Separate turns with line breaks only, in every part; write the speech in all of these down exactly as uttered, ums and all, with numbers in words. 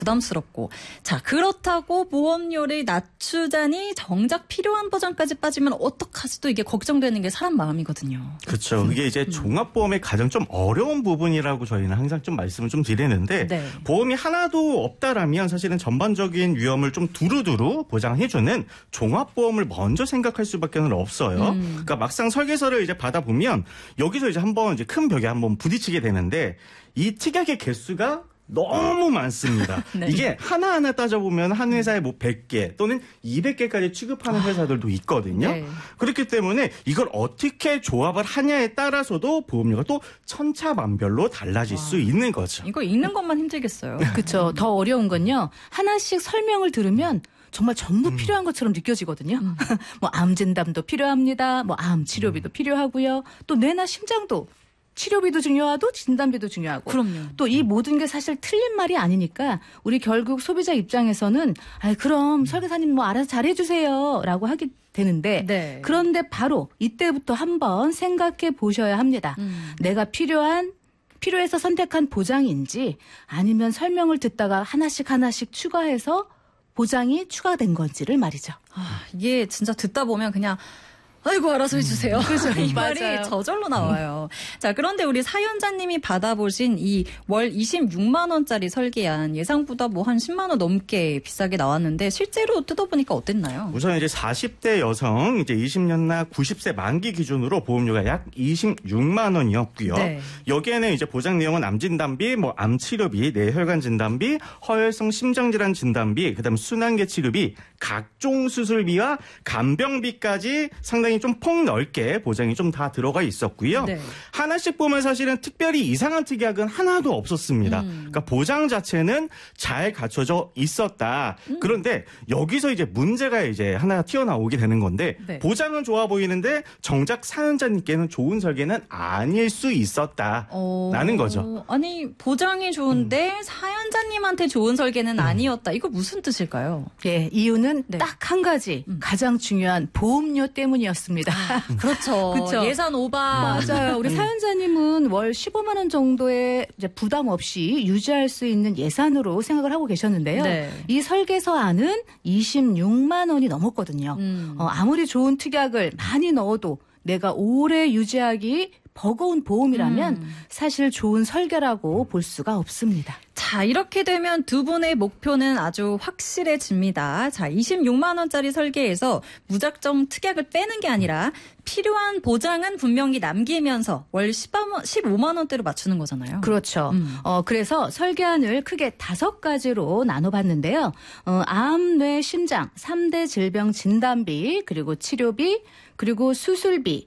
부담스럽고. 자, 그렇다고 보험료를 낮추자니 정작 필요한 보장까지 빠지면 어떡하지? 또 이게 걱정되는 게 사람 마음이거든요.
그렇죠. 이게 이제 종합보험의 가장 좀 어려운 부분이라고 저희는 항상 좀 말씀을 좀 드리는데
네.
보험이 하나도 없다라면 사실은 전반적인 위험을 좀 두루두루 보장해주는 종합보험을 먼저 생각할 수밖에 없어요. 음. 그러니까 막상 설계서를 이제 받아보면 여기서 이제 한번 이제 큰 벽에 한번 부딪히게 되는데 이 특약의 개수가 너무 많습니다.
네.
이게 하나하나 따져보면 한 회사에 뭐 백 개 또는 이백 개까지 취급하는 회사들도 있거든요.
네.
그렇기 때문에 이걸 어떻게 조합을 하냐에 따라서도 보험료가 또 천차만별로 달라질 와. 수 있는 거죠.
이거 읽는 것만 힘들겠어요.
그렇죠. 더 어려운 건요. 하나씩 설명을 들으면 정말 전부 음. 필요한 것처럼 느껴지거든요. 음. 뭐 암 진단도 필요합니다. 뭐 암 치료비도 음. 필요하고요. 또 뇌나 심장도 치료비도 중요하고 진단비도 중요하고.
그럼요.
또 이 모든 게 사실 틀린 말이 아니니까 우리 결국 소비자 입장에서는 아 그럼 설계사님 뭐 알아서 잘해주세요라고 하게 되는데
네.
그런데 바로 이때부터 한번 생각해 보셔야 합니다. 음. 내가 필요한 필요해서 선택한 보장인지 아니면 설명을 듣다가 하나씩 하나씩 추가해서 보장이 추가된 건지를 말이죠.
아, 이게 진짜 듣다 보면 그냥 아이고 알아서 해주세요. 음.
그렇죠.
이 말이 저절로 나와요. 음. 자, 그런데 우리 사연자님이 받아보신 이 월 이십육만 원짜리 설계안 예상보다 뭐 한 십만 원 넘게 비싸게 나왔는데 실제로 뜯어보니까 어땠나요?
우선 이제 사십 대 여성 이제 이십 년나 구십 세 만기 기준으로 보험료가 약 이십육만 원이었고요. 네. 여기에는 이제 보장 내용은 암 진단비, 뭐 암 치료비, 뇌혈관 진단비, 허혈성 심장질환 진단비, 그다음 순환계 치료비, 각종 수술비와 간병비까지 상당히 좀 폭넓게 보장이 좀 다 들어가 있었고요. 네. 하나씩 보면 사실은 특별히 이상한 특약은 하나도 없었습니다. 음. 그러니까 보장 자체는 잘 갖춰져 있었다. 음. 그런데 여기서 이제 문제가 이제 하나 튀어나오게 되는 건데 네. 보장은 좋아 보이는데 정작 사연자님께는 좋은 설계는 아닐 수 있었다라는 어... 거죠.
아니 보장이 좋은데 음. 사연자님한테 좋은 설계는 음. 아니었다. 이거 무슨 뜻일까요?
예, 이유는 네. 딱 한 가지 음. 가장 중요한 보험료 때문이었습니다.
아, 그렇죠. 그렇죠. 예산 오바.
맞아요. 우리 사연자님은 월 십오만 원 정도의 이제 부담 없이 유지할 수 있는 예산으로 생각을 하고 계셨는데요. 네. 이 설계서안은 이십육만 원이 넘었거든요. 음. 어, 아무리 좋은 특약을 많이 넣어도 내가 오래 유지하기 버거운 보험이라면 음. 사실 좋은 설계라고 볼 수가 없습니다.
자, 이렇게 되면 두 분의 목표는 아주 확실해집니다. 자, 이십육만 원짜리 설계에서 무작정 특약을 빼는 게 아니라 필요한 보장은 분명히 남기면서 월 십오만 원대로 맞추는 거잖아요.
그렇죠. 음. 어, 그래서 설계안을 크게 다섯 가지로 나눠봤는데요. 어, 암, 뇌, 심장, 삼 대 질병 진단비, 그리고 치료비, 그리고 수술비,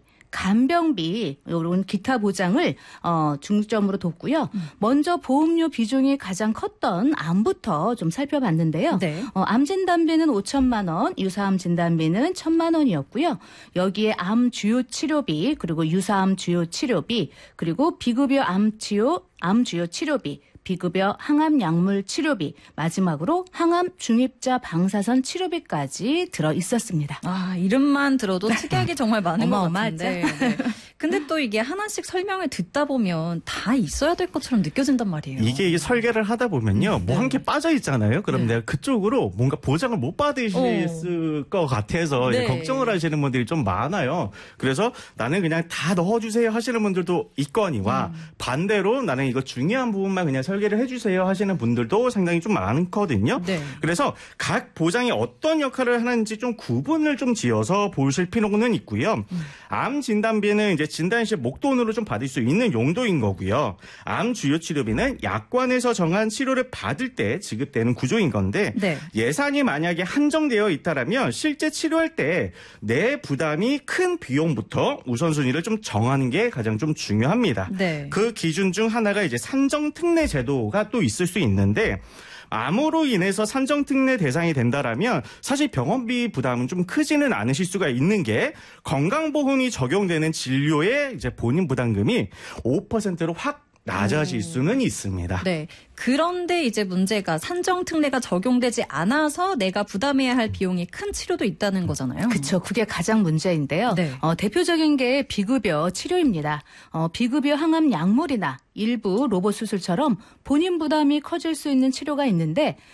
간병비 이런 기타 보장을 어, 중점으로 뒀고요. 음. 먼저 보험료 비중이 가장 컸던 암부터 좀 살펴봤는데요. 네. 어, 암 진단비는 오천만 원, 유사암 진단비는 천만 원이었고요. 여기에 암 주요 치료비 그리고 유사암 주요 치료비 그리고 비급여 암 치료 암 주요 치료비 비급여 항암 약물 치료비, 마지막으로 항암 중입자 방사선 치료비까지 들어 있었습니다.
아, 이름만 들어도 특약이 정말 많은 것 같은데. 네. 근데 또 이게 하나씩 설명을 듣다 보면 다 있어야 될 것처럼 느껴진단 말이에요.
이게, 이게 설계를 하다 보면요. 뭐 한 개 빠져 있잖아요. 그럼 네. 내가 그쪽으로 뭔가 보장을 못 받으실 어. 것 같아서 네. 이제 걱정을 하시는 분들이 좀 많아요. 그래서 나는 그냥 다 넣어주세요 하시는 분들도 있거니와 음. 반대로 나는 이거 중요한 부분만 그냥 설계를 해주세요 하시는 분들도 상당히 좀 많거든요. 네. 그래서 각 보장이 어떤 역할을 하는지 좀 구분을 좀 지어서 보실 필요는 있고요. 음. 암 진단비는 이제 진단 시 목돈으로 좀 받을 수 있는 용도인 거고요. 암 주요 치료비는 약관에서 정한 치료를 받을 때 지급되는 구조인 건데 네. 예산이 만약에 한정되어 있다라면 실제 치료할 때 내 부담이 큰 비용부터 우선순위를 좀 정하는 게 가장 좀 중요합니다. 네. 그 기준 중 하나가 이제 산정특례 제도가 또 있을 수 있는데 암으로 인해서 산정특례 대상이 된다라면 사실 병원비 부담은 좀 크지는 않으실 수가 있는 게 건강보험이 적용되는 진료의 이제 본인 부담금이 오 퍼센트로 확 낮아질 수는 있습니다.
네. 그런데 이제 문제가 산정특례가 적용되지 않아서 내가 부담해야 할 비용이 큰 치료도 있다는 거잖아요.
그렇죠. 그게 가장 문제인데요.
네.
어, 대표적인 게 비급여 치료입니다. 어, 비급여 항암 약물이나 일부 로봇 수술처럼 본인 부담이 커질 수 있는 치료가 있는데